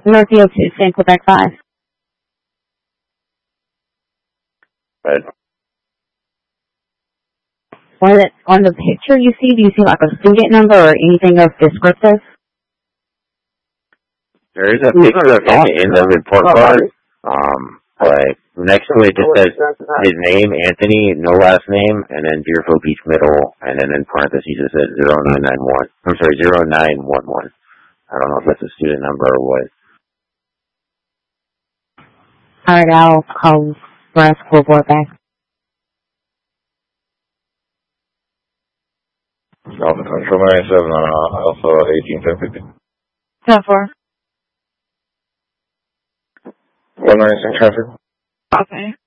Northfield 2, St. Quebec 5. Right. On the picture you see, do you see like a student number or anything of descriptive? There is a picture in the report card. Like next to it just says his name, Anthony, no last name, and then Deerfield Beach Middle, and then in parentheses it says 0991. I'm sorry, 0911. I don't know if that's a student number or what. Alright, I'll call Brass School Board back. Alpha Control 97 on Alpha 181050. 10-4. 196 traffic. Okay.